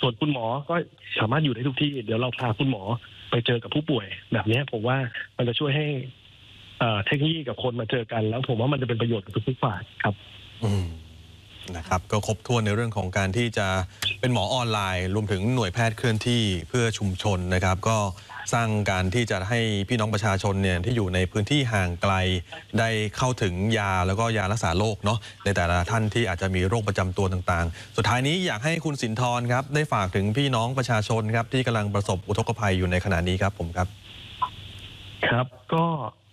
ส่วนคุณหมอก็สามารถอยู่ได้ทุกที่เดี๋ยวเราพาคุณหมอไปเจอกับผู้ป่วยแบบนี้ผมว่ามันจะช่วยให้เทคโนโลยีกับคนมาเจอกันแล้วผมว่ามันจะเป็นประโยชน์กับทุกฝ่ายครับนะครับก็ครบถ้วนในเรื่องของการที่จะเป็นหมอออนไลน์รวมถึงหน่วยแพทย์เคลื่อนที่เพื่อชุมชนนะครับก็สร้างการที่จะให้พี่น้องประชาชนเนี่ยที่อยู่ในพื้นที่ห่างไกลได้เข้าถึงยาแล้วก็ยารักษาโรคเนาะในแต่ละท่านที่อาจจะมีโรคประจำตัวต่างๆสุดท้ายนี้อยากให้คุณสินทรครับได้ฝากถึงพี่น้องประชาชนครับที่กำลังประสบอุทกภัยอยู่ในขณะนี้ครับผมครับครับก็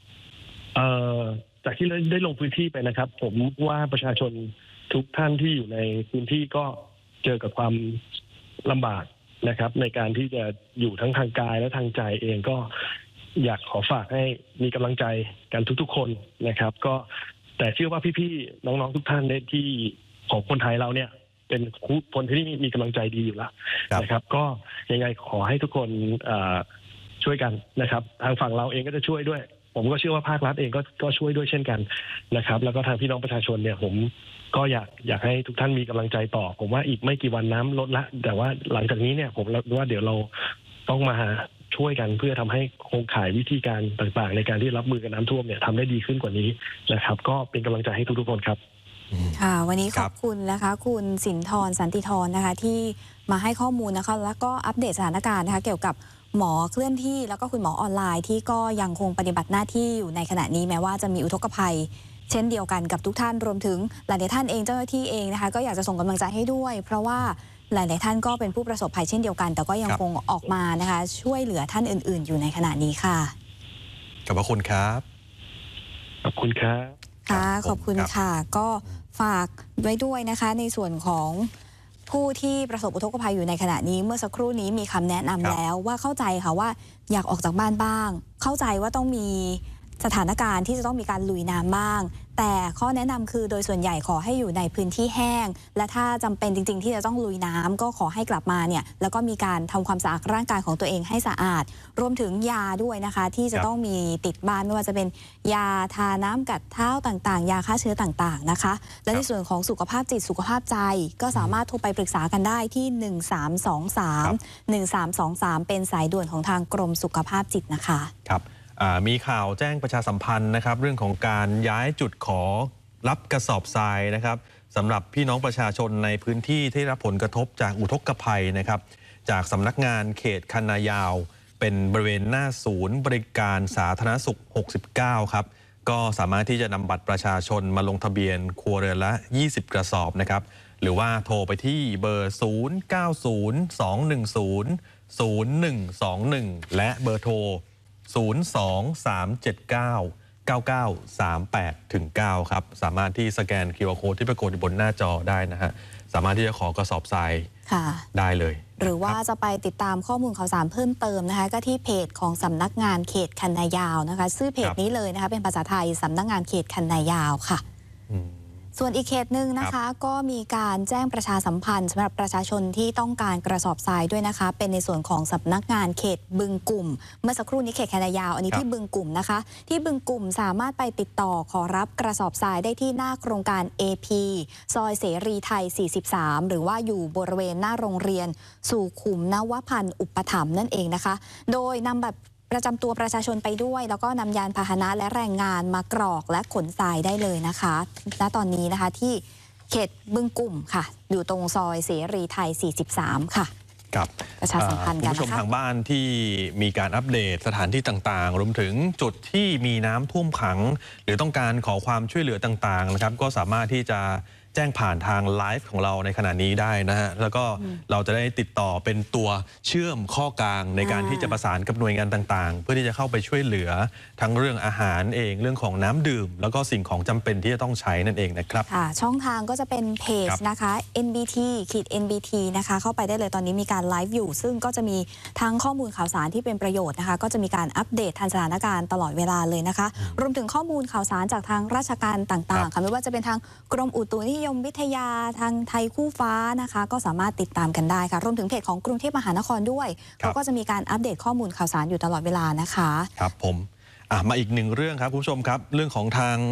จากที่ได้ลงพื้นที่ไปนะครับผมว่าประชาชนทุกท่านที่อยู่ในพื้นที่ก็เจอกับความลำบากนะครับในการที่จะอยู่ทั้งทางกายและทางใจเองก็อยากขอฝากให้มีกำลังใจกันทุกๆคนนะครับก็แต่เชื่อว่าพี่ๆน้องๆทุกท่านที่ของคนไทยเราเนี่ยเป็นคนที่มีกำลังใจดีอยู่แล้วนะครับก็ยังไงขอให้ทุกคนช่วยกันนะครับทางฝั่งเราเองก็จะช่วยด้วยผมก็เชื่อว่าภาครัฐเองก็ช่วยด้วยเช่นกันนะครับแล้วก็ทางพี่น้องประชาชนเนี่ยผมก็อยากให้ทุกท่านมีกำลังใจต่อผมว่าอีกไม่กี่วันน้ำลดละแต่ว่าหลังจากนี้เนี่ยผมว่าเดี๋ยวเราต้องมาช่วยกันเพื่อทำให้โครงข่ายวิธีการต่างๆในการที่รับมือกับน้ำท่วมเนี่ยทำได้ดีขึ้นกว่านี้นะครับก็เป็นกำลังใจให้ทุกๆคนครับค่ะวันนี้ขอบคุณนะคะคุณสินทรสันติธรนะคะที่มาให้ข้อมูลนะคะแล้วก็อัปเดตสถานการณ์นะคะเกี่ยวกับหมอเคลื่อนที่แล้วก็คุณหมอออนไลน์ที่ก็ยังคงปฏิบัติหน้าที่อยู่ในขณะนี้แม้ว่าจะมีอุทกภัยเช่นเดียวกันกับทุกท่านรวมถึงหลายๆท่านเองเจ้าหน้าที่เองนะคะก็อยากจะส่งกำลังใจให้ด้วยเพราะว่าหลายๆท่านก็เป็นผู้ประสบภัยเช่นเดียวกันแต่ก็ยังคงออกมานะคะช่วยเหลือท่านอื่นๆอยู่ในขณะนี้ค่ะขอบคุณครับขอบคุณครับค่ะขอบคุณค่ะก็ฝากไว้ด้วยนะคะในส่วนของผู้ที่ประสบอุทกภัยอยู่ในขณะนี้เมื่อสักครู่นี้มีคำแนะนำแล้วว่าเข้าใจค่ะว่าอยากออกจากบ้านบ้างเข้าใจว่าต้องมีสถานการณ์ที่จะต้องมีการลุยน้ำบ้างแต่ข้อแนะนำคือโดยส่วนใหญ่ขอให้อยู่ในพื้นที่แห้งและถ้าจำเป็นจริงๆที่จะต้องลุยน้ำก็ขอให้กลับมาเนี่ยแล้วก็มีการทำความสะอาดร่างกายของตัวเองให้สะอาดรวมถึงยาด้วยนะคะที่จะต้องมีติดบ้านไม่ว่าจะเป็นยาทาน้ำกัดเท้าต่างๆยาฆ่าเชื้อต่างๆนะคะและในส่วนของสุขภาพจิตสุขภาพใจก็สามารถโทรไปปรึกษากันได้ที่1323เป็นสายด่วนของทางกรมสุขภาพจิตนะคะครับมีข่าวแจ้งประชาสัมพันธ์นะครับเรื่องของการย้ายจุดขอรับกระสอบทรายนะครับสำหรับพี่น้องประชาชนในพื้นที่ที่รับผลกระทบจากอุทกภัยนะครับจากสำนักงานเขตคันนายาวเป็นบริเวณหน้าศูนย์บริการสาธารณสุข69ครับก็สามารถที่จะนำบัตรประชาชนมาลงทะเบียนครัวเรือนละ20กระสอบนะครับหรือว่าโทรไปที่เบอร์0902100121และเบอร์โทร023799938-9ครับสามารถที่สแกน QR Code ที่ปรากฏอยู่บนหน้าจอได้นะฮะสามารถที่จะขอกระสอบทรายได้เลยหรือว่าจะไปติดตามข้อมูลข่าวสารเพิ่มเติมนะคะก็ที่เพจของสำนักงานเขตคันนายาวนะคะชื่อเพจนี้เลยนะคะเป็นภาษาไทยสำนักงานเขตคันนายาวค่ะส่วนอีกเขตหนึ่งนะคะก็มีการแจ้งประชาสัมพันธ์สำหรับประชาชนที่ต้องการกระสอบทรายด้วยนะคะเป็นในส่วนของสำนักงานเขตบึงกลุ่มเมื่อสักครู่นี้เขตคันนายาวอันนี้ที่บึงกลุ่มนะคะที่บึงกลุ่มสามารถไปติดต่อขอรับกระสอบทรายได้ที่หน้าโครงการ AP ซอยเสรีไทย43หรือว่าอยู่บริเวณหน้าโรงเรียนสู่ขุมนวพันธ์อุปถัมภ์นั่นเองนะคะโดยนำแบบประจำตัวประชาชนไปด้วยแล้วก็นำยานพาหนะและแรงงานมากรอกและขนทรายได้เลยนะคะณตอนนี้นะคะที่เขตบึงกลุ่มค่ะอยู่ตรงซอยเสรีไทย43ค่ะกับประชาสัมพันธ์กันนะคะคุณผู้ชมทางบ้านที่มีการอัปเดตสถานที่ต่างๆรวมถึงจุดที่มีน้ำท่วมขังหรือต้องการขอความช่วยเหลือต่างๆนะครับก็สามารถที่จะแจ้งผ่านทางไลฟ์ของเราในขณะนี้ได้นะฮะแล้วก็เราจะได้ติดต่อเป็นตัวเชื่อมข้อกลางในการที่จะประสานกับหน่วยงานต่างๆเพื่อที่จะเข้าไปช่วยเหลือทั้งเรื่องอาหารเองเรื่องของน้ำดื่มแล้วก็สิ่งของจำเป็นที่จะต้องใช้นั่นเองนะครับค่ะช่องทางก็จะเป็นเพจนะคะ NBT นะคะเข้าไปได้เลยตอนนี้มีการไลฟ์อยู่ซึ่งก็จะมีทั้งข้อมูลข่าวสารที่เป็นประโยชน์นะคะก็จะมีการอัปเดตทันสถานการณ์ตลอดเวลาเลยนะคะรวมถึงข้อมูลข่าวสารจากทางราชการต่างๆค่ะไม่ว่าจะเป็นทางกรมอุตุนิยมวิทยาทางไทยคู่ฟ้านะคะก็สามารถติดตามกันได้ค่ะรวมถึงเพจของกรุงเทพมหานครด้วยเขาก็จะมีการอัปเดตข้อมูลข่าวสารอยู่ตลอดเวลานะคะครับผมมาอีกหนึ่งเรื่องครับคุณผู้ชมครับเรื่องของทาง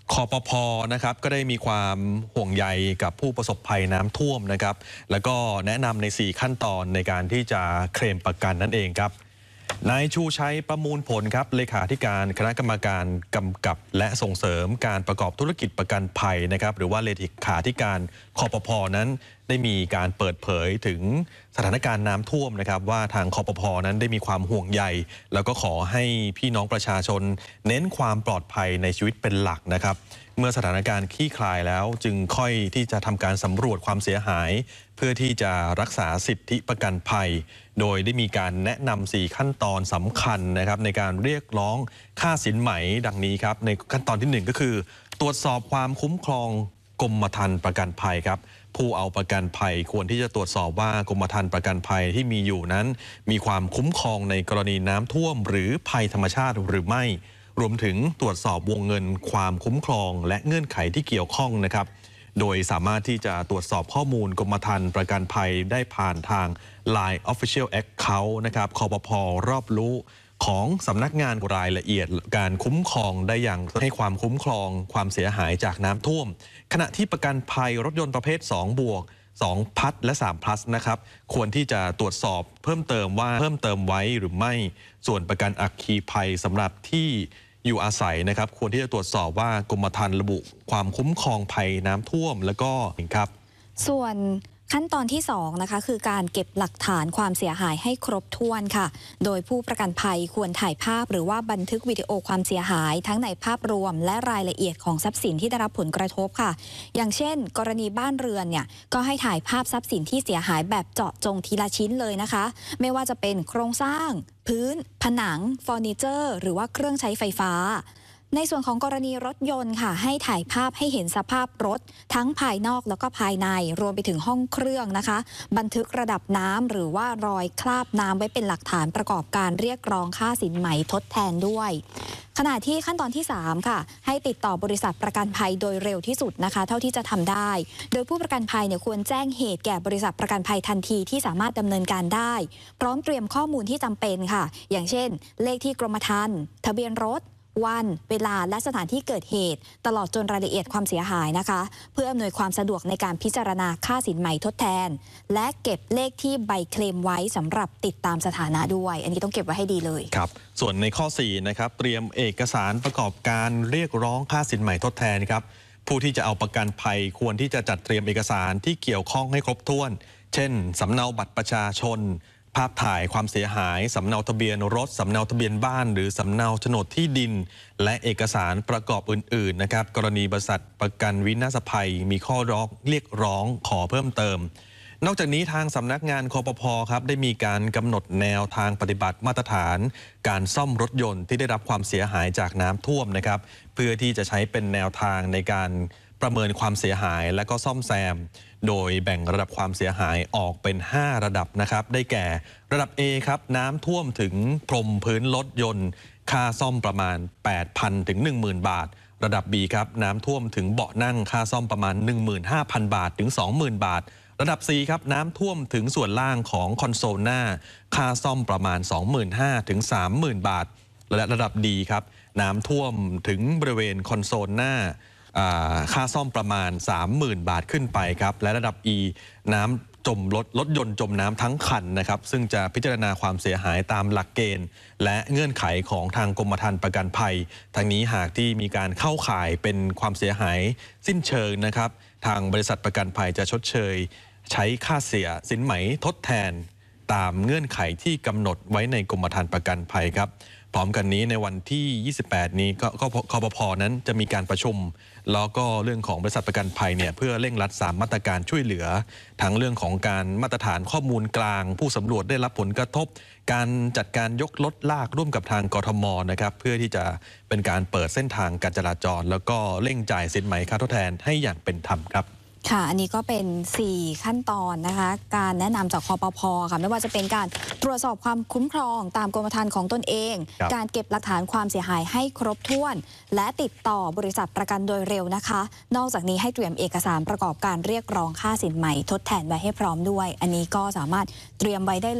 คปภ.นะครับก็ได้มีความห่วงใยกับผู้ประสบภัยน้ำท่วมนะครับแล้วก็แนะนำใน 4 ขั้นตอนในการที่จะเคลมประกันนั่นเองครับนายชูชัยประมูลผลครับเลขาธิการคณะกรรมการกำกับและส่งเสริมการประกอบธุรกิจประกันภัยนะครับหรือว่าเลขาธิการคปภ.นั้นได้มีการเปิดเผยถึงสถานการณ์น้ำท่วมนะครับว่าทางคปภ.นั้นได้มีความห่วงใยแล้วก็ขอให้พี่น้องประชาชนเน้นความปลอดภัยในชีวิตเป็นหลักนะครับเมื่อสถานการณ์คลี่คลายแล้วจึงค่อยที่จะทำการสำรวจความเสียหายเพื่อที่จะรักษาสิทธิประกันภัยโดยได้มีการแนะนำ4 ขั้นตอนสำคัญนะครับในการเรียกร้องค่าสินไหมดังนี้ครับในขั้นตอนที่ 1 ก็คือตรวจสอบความคุ้มครองกรมธรรม์ประกันภัยครับผู้เอาประกันภัยควรที่จะตรวจสอบว่ากรมธรรม์ประกันภัยที่มีอยู่นั้นมีความคุ้มครองในกรณีน้ำท่วมหรือภัยธรรมชาติหรือไม่รวมถึงตรวจสอบวงเงินความคุ้มครองและเงื่อนไขที่เกี่ยวข้องนะครับโดยสามารถที่จะตรวจสอบข้อมูลกรมธรรม์ประกันภัยได้ผ่านทาง Line Official Account นะครับคปภ.รอบรู้ของสำนักงานรายละเอียดการคุ้มครองได้อย่างให้ความคุ้มครองความเสียหายจากน้ำท่วมขณะที่ประกันภัยรถยนต์ประเภท2 บวก 2 พัทและ3 plus นะครับควรที่จะตรวจสอบเพิ่มเติมไว้หรือไม่ส่วนประกันอัคคีภัยสำหรับที่อยู่อาศัยนะครับควรที่จะตรวจสอบว่ากรมธรรม์ระบุความคุ้มครองภัยน้ำท่วมแล้วก็ครับส่วนขั้นตอนที่2นะคะคือการเก็บหลักฐานความเสียหายให้ครบถ้วนค่ะโดยผู้ประกันภัยควรถ่ายภาพหรือว่าบันทึกวิดีโอความเสียหายทั้งในภาพรวมและรายละเอียดของทรัพย์สินที่ได้รับผลกระทบค่ะอย่างเช่นกรณีบ้านเรือนเนี่ยก็ให้ถ่ายภาพทรัพย์สินที่เสียหายแบบเจาะจงทีละชิ้นเลยนะคะไม่ว่าจะเป็นโครงสร้างพื้นผนังเฟอร์นิเจอร์หรือว่าเครื่องใช้ไฟฟ้าในส่วนของกรณีรถยนต์ค่ะให้ถ่ายภาพให้เห็นสภาพรถทั้งภายนอกแล้วก็ภายในรวมไปถึงห้องเครื่องนะคะบันทึกระดับน้ำหรือว่ารอยคราบน้ำไว้เป็นหลักฐานประกอบการเรียกร้องค่าสินไหมทดแทนด้วยขณะที่ขั้นตอนที่3ค่ะให้ติดต่อบริษัทประกันภัยโดยเร็วที่สุดนะคะเท่าที่จะทำได้โดยผู้ประกันภัยเนี่ยควรแจ้งเหตุแก่บริษัทประกันภัยทันทีที่สามารถดำเนินการได้พร้อมเตรียมข้อมูลที่จำเป็นค่ะอย่างเช่นเลขที่กรมธรรม์ทะเบียนรถวันเวลาและสถานที่เกิดเหตุตลอดจนรายละเอียดความเสียหายนะคะเพื่ออำนวยความสะดวกในการพิจารณาค่าสินไหมทดแทนและเก็บเลขที่ใบเคลมไว้สำหรับติดตามสถานะด้วยอันนี้ต้องเก็บไว้ให้ดีเลยครับส่วนในข้อ4นะครับเตรียมเอกสารประกอบการเรียกร้องค่าสินไหมทดแทนครับผู้ที่จะเอาประกันภัยควรที่จะจัดเตรียมเอกสารที่เกี่ยวข้องให้ครบถ้วนเช่นสำเนาบัตรประชาชนภาพถ่ายความเสียหายสำเนาทะเบียนรถสำเนาทะเบียนบ้านหรือสำเนาโฉนดที่ดินและเอกสารประกอบอื่นๆนะครับกรณีบริษัทประกันวินาศภัยมีข้อเรียกร้องขอเพิ่มเติมนอกจากนี้ทางสำนักงานคปภ.ครับได้มีการกำหนดแนวทางปฏิบัติมาตรฐานการซ่อมรถยนต์ที่ได้รับความเสียหายจากน้ำท่วมนะครับเพื่อที่จะใช้เป็นแนวทางในการประเมินความเสียหายและก็ซ่อมแซมโดยแบ่งระดับความเสียหายออกเป็น5ระดับนะครับได้แก่ระดับ A ครับน้ำท่วมถึงพรมพื้นรถยนต์ค่าซ่อมประมาณ 8,000 ถึง 10,000 บาทระดับ B ครับน้ำท่วมถึงเบาะนั่งค่าซ่อมประมาณ 15,000 บาทถึง 20,000 บาทระดับ C ครับน้ำท่วมถึงส่วนล่างของคอนโซลหน้าค่าซ่อมประมาณ 25,000 ถึง 30,000 บาทและระดับ D ครับน้ำท่วมถึงบริเวณคอนโซลหน้าค่าซ่อมประมาณ 30,000 บาทขึ้นไปครับและระดับ E น้ำจมรถยนต์จมน้ำทั้งคันนะครับซึ่งจะพิจารณาความเสียหายตามหลักเกณฑ์และเงื่อนไขของทางกรมธรรม์ประกันภัยทั้งนี้หากที่มีการเข้าข่ายเป็นความเสียหายสิ้นเชิงนะครับทางบริษัทประกันภัยจะชดเชยใช้ค่าเสียสินไหมทดแทนตามเงื่อนไขที่กำหนดไว้ในกรมธรรม์ประกันภัยครับพร้อมกันนี้ในวันที่ 28 นี้ก็คปภ.นั้นจะมีการประชุมแล้วก็เรื่องของบริษัทประกันภัยเนี่ยเพื่อเร่งรัด3มาตรการช่วยเหลือทั้งเรื่องของการมาตรฐานข้อมูลกลางผู้สำรวจได้รับผลกระทบการจัดการยกรถลากร่วมกับทางกทม.นะครับเพื่อที่จะเป็นการเปิดเส้นทางการจราจรแล้วก็เร่งจ่ายสินไหมค่าทดแทนให้อย่างเป็นธรรมครับค่ะอันนี้ก็เป็น4ขั้นตอนนะคะการแนะนำจากคปภ.ค่ะไม่ว่าจะเป็นการตรวจสอบความคุ้มครองตามกรมธรรม์ของตนเองการเก็บหลักฐานความเสียหายให้ครบถ้วนและติดต่อบริษัทประกันโดยเร็วนะคะนอกจากนี้ให้เตรียมเอกสารประกอบการเรียกร้องค่าสินไหมทดแทนไว้ให้พร้อมด้วยอันนี้ก็สามารถเตรียมไว้ได้